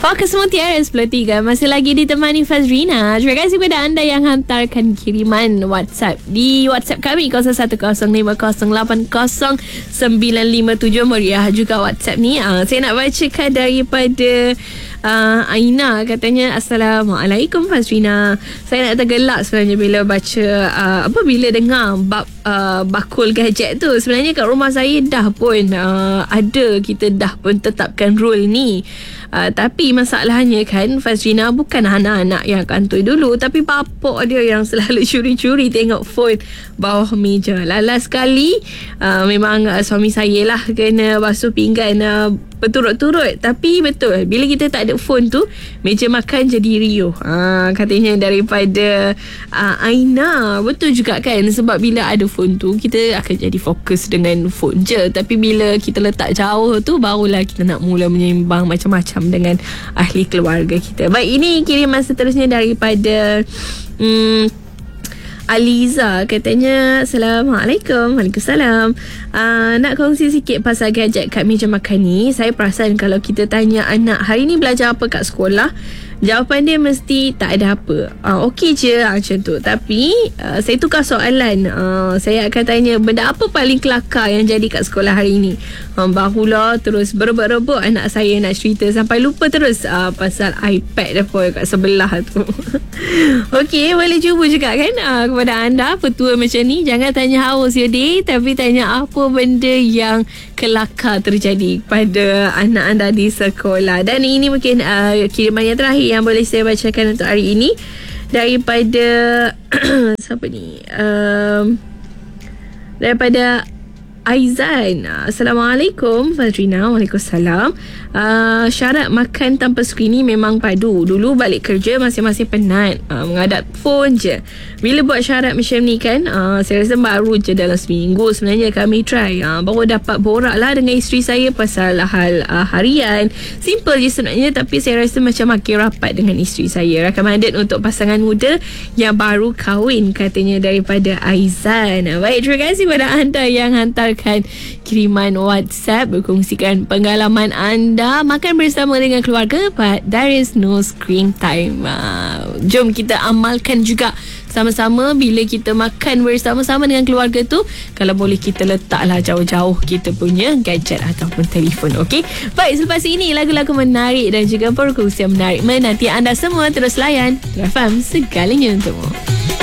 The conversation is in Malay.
Fokus Mutiara 10.3 masih lagi ditemani Fazrina. Terima kasih kepada anda yang hantarkan kiriman WhatsApp di WhatsApp kami 011080809557. Meriah juga WhatsApp ni. Saya nak bacakan daripada Aina. Katanya, Assalamualaikum Fazrina. Saya nak tergelak sebenarnya bila baca bila dengar bab bakul gadget tu. Sebenarnya kat rumah saya dah pun ada, kita dah pun tetapkan rule ni. Tapi masalahnya kan Fazrina, bukan anak-anak yang kantoi dulu, tapi bapak dia yang selalu curi-curi tengok phone bawah meja. Last sekali memang suami saya lah kena basuh pinggan berturut-turut. Tapi betul, bila kita tak ada phone tu, meja makan jadi riuh. Katanya daripada Aina. Betul juga kan, sebab bila ada phone tu, kita akan jadi fokus dengan phone je. Tapi bila kita letak jauh tu, barulah kita nak mula menyeimbang macam-macam dengan ahli keluarga kita. Baik, ini kiriman seterusnya daripada Aliza. Katanya, Assalamualaikum. Waalaikumsalam. Nak kongsi sikit pasal gadget kat meja makan ni. Saya perasan kalau kita tanya anak, hari ni belajar apa kat sekolah, jawapan dia mesti tak ada apa. Okey je macam tu. Tapi saya tukar soalan. Saya akan tanya, benda apa paling kelakar yang jadi kat sekolah hari ni? Barulah terus berebut-rebut anak saya nak cerita, sampai lupa terus pasal iPad dia pun kat sebelah tu. Okey, boleh cuba juga kan kepada anda petua macam ni. Jangan tanya how was your day, tapi tanya apa benda yang kelakar terjadi pada anak anda di sekolah. Dan ini mungkin kiriman yang terakhir yang boleh saya bacakan untuk hari ini daripada siapa ni? Daripada Aizan. Assalamualaikum Fazrina. Waalaikumsalam. Syarat makan tanpa skrin ni memang padu. Dulu balik kerja masing-masing penat, menghadap phone je. Bila buat syarat macam ni kan, saya rasa baru je dalam seminggu sebenarnya kami try. Baru dapat borak lah dengan isteri saya pasal hal harian. Simple je sebenarnya, tapi saya rasa macam makin rapat dengan isteri saya. Recommended untuk pasangan muda yang baru kahwin, katanya daripada Aizan. Baik, terima kasih kepada anda yang hantar kiriman WhatsApp, berkongsikan pengalaman anda makan bersama dengan keluarga, but there is no screen time. Jom kita amalkan juga sama-sama. Bila kita makan bersama-sama dengan keluarga tu, kalau boleh kita letaklah jauh-jauh kita punya gadget ataupun telefon. Okey, baik, selepas ini lagu-lagu menarik dan juga perkongsian menarik menanti anda semua. Terus layan FM, segalanya untukmu.